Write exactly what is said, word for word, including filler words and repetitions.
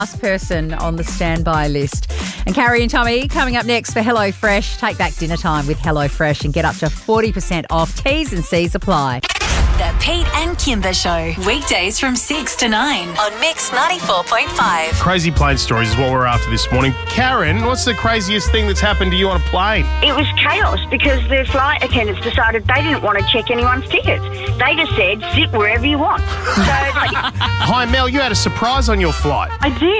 last person on the standby list. And Carrie and Tommy coming up next for HelloFresh. Take back dinner time with HelloFresh and get up to forty percent off. T's and C's apply. The Pete and Kimber Show. Weekdays from six to nine on Mix ninety-four point five. Crazy plane stories is what we're after this morning. Karen, what's the craziest thing that's happened to you on a plane? It was chaos because the flight attendants decided they didn't want to check anyone's tickets. They just said, sit wherever you want. So, Hi, Mel, you had a surprise on your flight. I did.